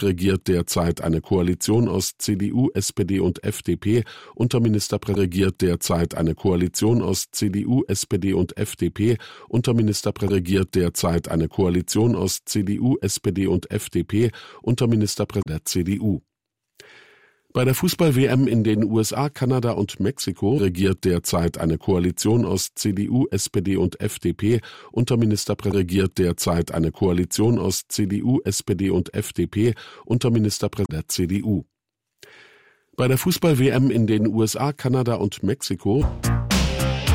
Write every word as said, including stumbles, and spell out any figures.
regiert derzeit eine Koalition aus C D U, S P D und F D P. Unter Ministerpräsident regiert derzeit eine Koalition aus C D U, S P D und F D P. Unter Ministerpräsident regiert derzeit eine Koalition aus C D U, S P D und F D P. Unter Ministerpräsident der C D U. Bei der Fußball-W M in den U S A, Kanada und Mexiko regiert derzeit eine Koalition aus C D U, S P D und F D P. Unter Ministerpräsident regiert derzeit eine Koalition aus C D U, S P D und F D P. Unter Ministerpräsident der C D U. Bei der Fußball-W M in den U S A, Kanada und Mexiko